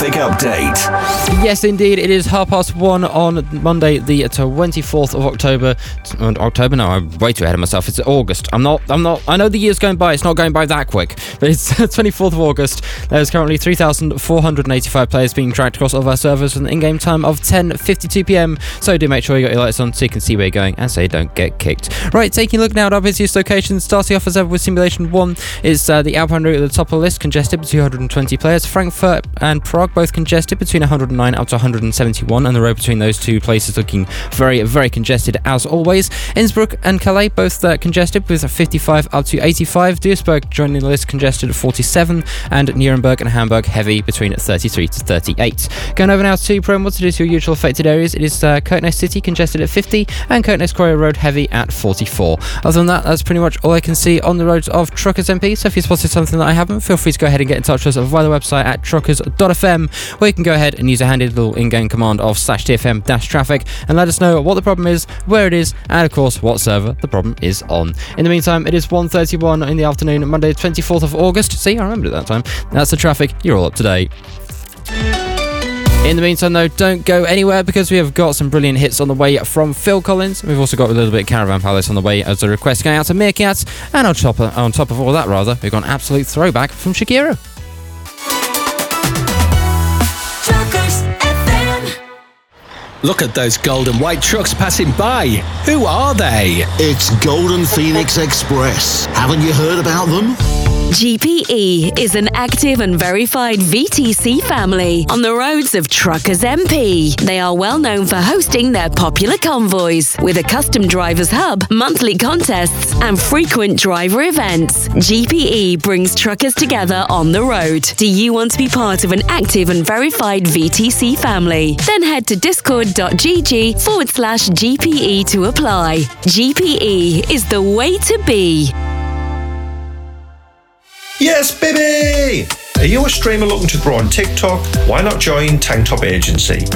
Traffic update. Yes, indeed. It is 1:30 on Monday, the 24th of October. No, I'm way too ahead of myself. It's August. I'm not. I know the year's going by. It's not going by that quick. But it's 24th of August. There's currently 3,485 players being tracked across all of our servers with an in-game time of 10:52 p.m. So do make sure you got your lights on so you can see where you're going and so you don't get kicked. Right, taking a look now at our busiest locations. Starting off as ever with Simulation 1. It's the Alpine route at the top of the list, congested with 220 players. Frankfurt and Prague both congested between 109 up to 171, and the road between those two places looking very, very congested as always. Innsbruck and Calais both congested with 55 up to 85. Duisburg joining the list congested at 47, and Nuremberg and Hamburg heavy between 33 to 38. Going over now to Prome, what it is your usual affected areas. It is Kirkness City congested at 50 and Kirkness Quarry Road heavy at 44. Other than that, that's pretty much all I can see on the roads of Truckers MP. So if you spotted something that I haven't, feel free to go ahead and get in touch with us via the website at truckers.fm, where you can go ahead and use a handy little in-game command of /tfm-traffic and let us know what the problem is, where it is, and of course what server the problem is on. In the meantime, it is 1:31 in the afternoon, Monday 24th of August. See, I remembered it that time. That's the traffic. You're all up to date. In the meantime, though, don't go anywhere because we have got some brilliant hits on the way from Phil Collins. We've also got a little bit of Caravan Palace on the way as a request going out to Meerkat. And on top of all that, we've got an absolute throwback from Shakira. Look at those gold and white trucks passing by. Who are they? It's Golden Phoenix Express. Haven't you heard about them? GPE is an active and verified VTC family on the roads of Truckers MP. They are well known for hosting their popular convoys with a custom drivers hub, monthly contests, and frequent driver events. GPE brings truckers together on the road. Do you want to be part of an active and verified VTC family? Then head to discord.gg/GPE to apply. GPE is the way to be. Yes, baby! Are you a streamer looking to grow on TikTok? Why not join Tank Top Agency?